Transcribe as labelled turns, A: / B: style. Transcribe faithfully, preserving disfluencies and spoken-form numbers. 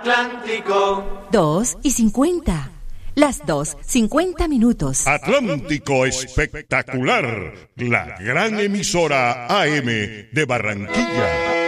A: Atlántico.
B: Dos y cincuenta. Las dos, cincuenta minutos.
C: Atlántico Espectacular, la gran emisora A M de Barranquilla.